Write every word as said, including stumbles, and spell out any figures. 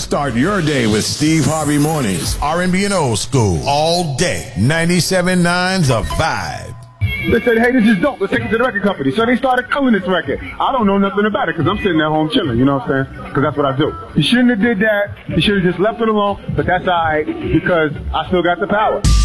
Start your day with Steve Harvey Mornings. R and B and old school. All day. ninety-seven point nine The Vibe. They said, hey, this is dope. Let's take it to the record company. So they started killing this record. I don't know nothing about it because I'm sitting at home chilling, you know what I'm saying? Because that's what I do. You shouldn't have did that. You should have just left it alone. But that's all right because I still got the power.